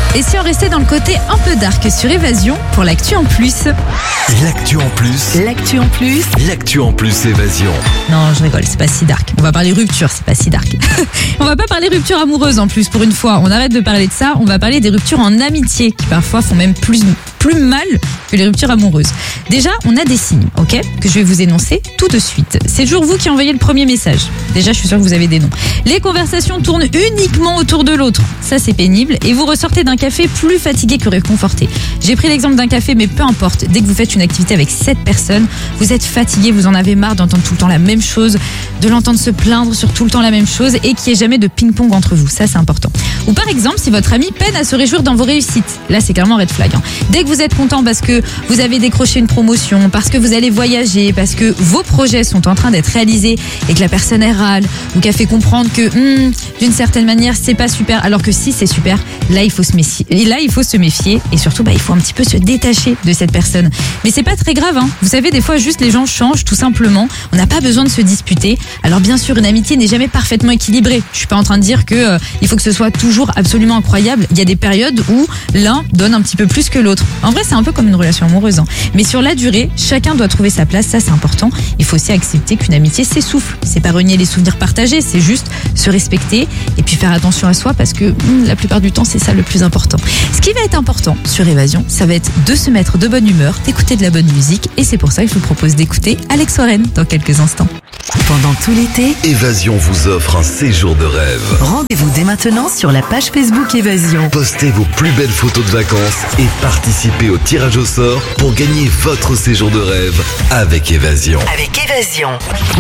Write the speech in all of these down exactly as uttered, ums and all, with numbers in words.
Et si on restait dans le côté un peu dark sur Évasion pour l'actu en plus? L'actu en plus. L'actu en plus. L'actu en plus Évasion. Non, je rigole, c'est pas si dark. On va parler rupture, c'est pas si dark. On va pas parler rupture amoureuse en plus pour une fois. On arrête de parler de ça, on va parler des ruptures en amitié qui parfois font même plus, plus mal que les ruptures amoureuses. Déjà, on a des signes, ok, que je vais vous énoncer tout de suite. C'est toujours vous qui envoyez le premier message. Déjà, je suis sûre que vous avez des noms. Les conversations tournent uniquement autour de l'autre. Ça, c'est pénible. Et vous ressortez d'un café plus fatigué que réconforté. J'ai pris l'exemple d'un café, mais peu importe. Dès que vous faites une activité avec sept personnes, vous êtes fatigué, vous en avez marre d'entendre tout le temps la même chose, de l'entendre se plaindre sur tout le temps la même chose et qu'il n'y ait jamais de ping-pong entre vous. Ça, c'est important. Ou par exemple, si votre ami peine à se réjouir dans vos réussites. Là, c'est carrément red flag. Hein. Dès que vous êtes content parce que vous avez décroché une promotion, parce que vous allez voyager, parce que vos projets sont en train d'être réalisés et que la personne est râle ou qu'elle fait comprendre que hmm, d'une certaine manière, c'est pas super, alors que si c'est super, là, il faut se méfier. Et là, il faut se méfier et surtout, bah, il faut un petit peu se détacher de cette personne. Mais c'est pas très grave. Hein. Vous savez, des fois, juste les gens changent tout simplement. On n'a pas besoin de se disputer. Alors bien sûr, une amitié n'est jamais parfaitement équilibrée. Je suis pas en train de dire que euh, il faut que ce soit toujours absolument incroyable. Il y a des périodes où l'un donne un petit peu plus que l'autre. En vrai, c'est un peu comme une relation amoureuse. Hein. Mais sur la durée, chacun doit trouver sa place. Ça, c'est important. Il faut aussi accepter qu'une amitié s'essouffle. C'est pas renier les souvenirs partagés. C'est juste se respecter et puis faire attention à soi parce que hum, la plupart du temps, c'est ça le plus important. Ce qui va être important sur Évasion, ça va être de se mettre de bonne humeur, d'écouter de la bonne musique. Et c'est pour ça que je vous propose d'écouter Alex Warren dans quelques instants. Pendant tout l'été, Évasion vous offre un séjour de rêve. rendez-vous dès maintenant sur la page Facebook Évasion. Postez vos plus belles photos de vacances et participez au tirage au sort pour gagner votre séjour de rêve avec Évasion. Avec Évasion.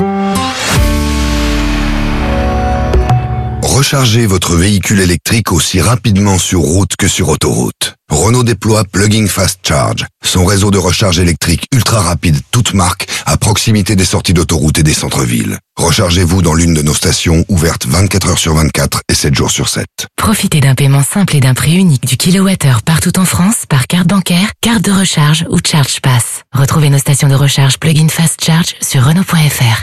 Rechargez votre véhicule électrique aussi rapidement sur route que sur autoroute. Renault déploie Plug-in Fast Charge, son réseau de recharge électrique ultra rapide toute marque à proximité des sorties d'autoroute et des centres-villes. Rechargez-vous dans l'une de nos stations ouvertes vingt-quatre heures sur vingt-quatre et sept jours sur sept. Profitez d'un paiement simple et d'un prix unique du kilowattheure partout en France par carte bancaire, carte de recharge ou Charge Pass. Retrouvez nos stations de recharge Plug-in Fast Charge sur Renault point F R.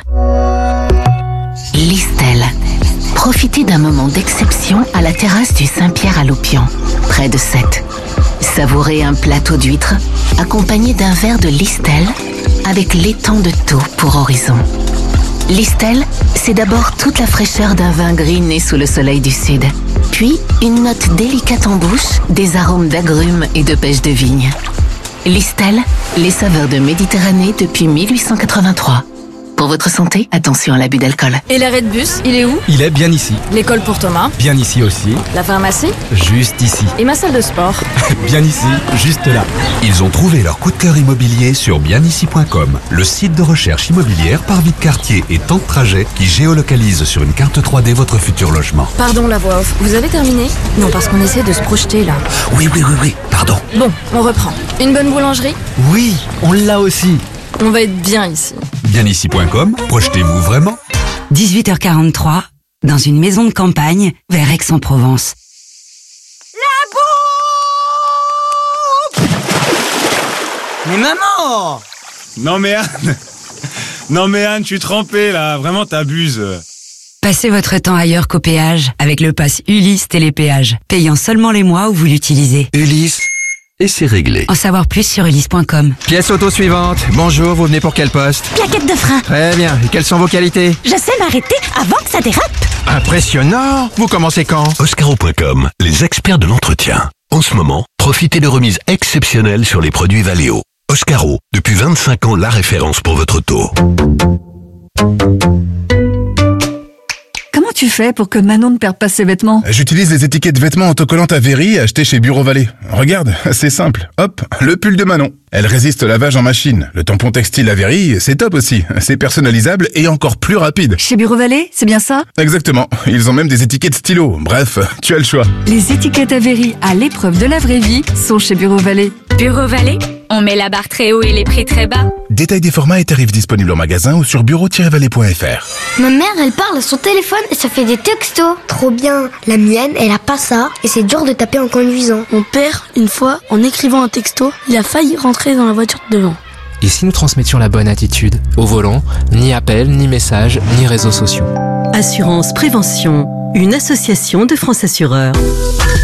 Listel. Profitez d'un moment d'exception à la terrasse du Saint-Pierre à Lopian, près de Sète. Savourez un plateau d'huîtres accompagné d'un verre de Listel avec l'étang de Thau pour horizon. Listel, c'est d'abord toute la fraîcheur d'un vin gris né sous le soleil du sud. Puis une note délicate en bouche, des arômes d'agrumes et de pêche de vigne. Listel, les saveurs de Méditerranée depuis mille huit cent quatre-vingt-trois. Pour votre santé, attention à l'abus d'alcool. Et l'arrêt de bus, il est où? Il est bien ici. L'école pour Thomas? Bien ici aussi. La pharmacie? Juste ici. Et ma salle de sport? Bien ici, juste là. Ils ont trouvé leur coup de cœur immobilier sur bien ici point com, le site de recherche immobilière par vie de quartier et temps de trajet qui géolocalise sur une carte trois D votre futur logement. Pardon la voix off, vous avez terminé? Non, parce qu'on essaie de se projeter là. Oui, oui, oui, oui, pardon. Bon, on reprend. Une bonne boulangerie? Oui, on l'a aussi. On va être bien ici. bien ici point com, projetez-vous vraiment. dix-huit heures quarante-trois, dans une maison de campagne, vers Aix-en-Provence. La bombe! Mais maman! Non mais Anne Non mais Anne, je suis trempé là, vraiment t'abuses. Passez votre temps ailleurs qu'au péage avec le pass Ulysse Télépéage, payant seulement les mois où vous l'utilisez. Ulysse, et c'est réglé. En savoir plus sur ulysse point com. Pièce auto suivante. Bonjour, vous venez pour quel poste? Plaquette de frein. Très bien. Et quelles sont vos qualités? Je sais m'arrêter avant que ça dérape. Impressionnant. Vous commencez quand? Oscaro point com, les experts de l'entretien. En ce moment, profitez de remises exceptionnelles sur les produits Valeo. Oscaro, depuis vingt-cinq ans, la référence pour votre auto. Comment tu fais pour que Manon ne perde pas ses vêtements? J'utilise les étiquettes vêtements autocollantes Avery achetées chez Bureau Vallée. Regarde, c'est simple. Hop, le pull de Manon. Elle résiste au lavage en machine. Le tampon textile Avery, c'est top aussi. C'est personnalisable et encore plus rapide. Chez Bureau Vallée, c'est bien ça? Exactement. Ils ont même des étiquettes stylo. Bref, tu as le choix. Les étiquettes Avery à l'épreuve de la vraie vie sont chez Bureau Vallée. Bureau Vallée, on met la barre très haut et les prix très bas. Détail des formats et tarifs disponibles en magasin ou sur bureau tiret vallée point F R. Ma mère, elle parle à son téléphone et ça fait des textos. Trop bien. La mienne, elle a pas ça et c'est dur de taper en conduisant. Mon père, une fois, en écrivant un texto, il a failli rentrer dans la voiture de devant. Et si nous transmettions la bonne attitude? Au volant, ni appel, ni message, ni réseaux sociaux. Assurance Prévention, une association de France Assureurs.